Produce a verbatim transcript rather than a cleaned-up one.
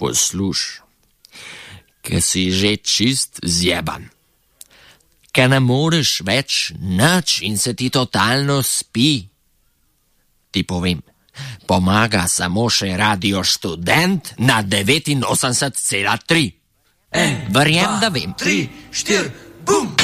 Posluš, ke si že čist zjeban, ke ne moreš več nič in se ti totalno spi. Ti povem, pomaga samo še Radio Študent na devetinosemdeset cela tri. En, Verjem, dva, da vem. tri, štir, bum!